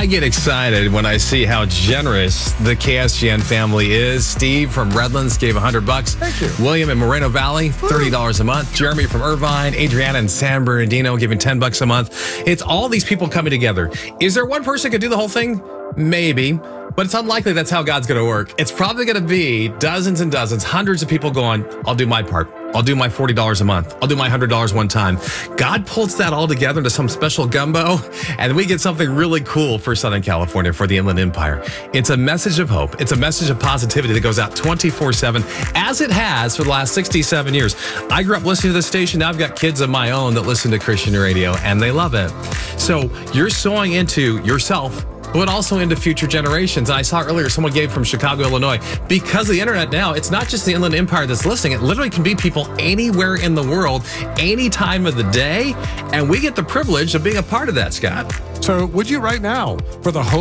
I get excited when I see how generous the KSGN family is. Steve from Redlands gave $100. Thank you. William in Moreno Valley, $30 a month. Jeremy from Irvine, Adriana in San Bernardino giving $10 a month. It's all these people coming together. Is there one person who could do the whole thing? Maybe. But it's unlikely that's how God's going to work. It's probably going to be dozens and dozens, hundreds of people going, I'll do my part. I'll do my $40 a month. I'll do my $100 one time. God pulls that all together into some special gumbo, and we get something really cool for Southern California, for the Inland Empire. It's a message of hope. It's a message of positivity that goes out 24/7, as it has for the last 67 years. I grew up listening to this station. Now I've got kids of my own that listen to Christian radio, and they love it. So you're sowing into yourself, but also into future generations. I saw earlier someone gave from Chicago, Illinois. Because of the internet now, it's not just the Inland Empire that's listening. It literally can be people anywhere in the world, any time of the day. And we get the privilege of being a part of that, Scott. So would you right now, for the hope